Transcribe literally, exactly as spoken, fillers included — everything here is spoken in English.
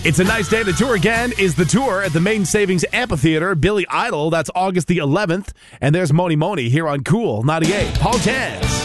It's a nice day to tour again. Is the tour at the Main Savings Amphitheater, Billy Idol. That's August the eleventh. And there's Moni Moni here on Cool ninety-eight. Paul Jazz.